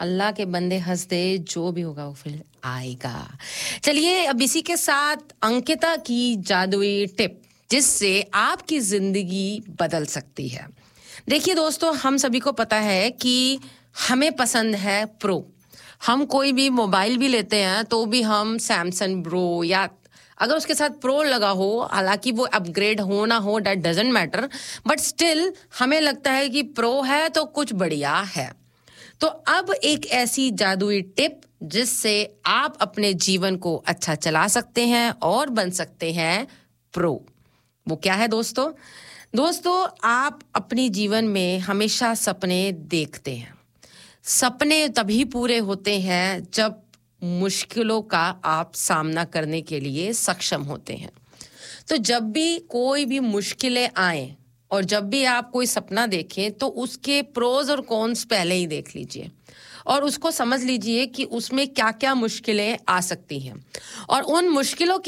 अल्लाह के बंदे हंस दे, जो भी होगा वो फिर आएगा। चलिए अब इसी के साथ अंकिता की जादुई टिप जिससे आपकी जिंदगी बदल सकती है। देखिए दोस्तों, हम सभी को पता है कि हमें पसंद है प्रो। हम कोई भी मोबाइल भी लेते हैं तो भी हम सैमसंग प्रो, या अगर उसके साथ प्रो लगा हो, हालांकि वो अपग्रेड हो ना हो that doesn't matter, but still हमें लगता है कि प्रो है तो कुछ बढ़िया है। तो अब एक ऐसी जादुई टिप जिससे आप अपने जीवन को अच्छा चला सकते हैं और बन सकते हैं प्रो। वो क्या है दोस्तों? दोस्तों, आप अपनी जीवन में हमेशा सपने देखते हैं। सपने तभी पूरे होते हैं जब मुश्किलों का आप सामना करने के लिए सक्षम होते हैं। तो जब भी कोई भी मुश्किलें आए और जब भी आप कोई सपना देखें तो उसके प्रोज और कॉन्स पहले ही देख लीजिए और उसको समझ लीजिए कि उसमें क्या क्या मुश्किलें आ सकती हैं, और उन मुश्किलों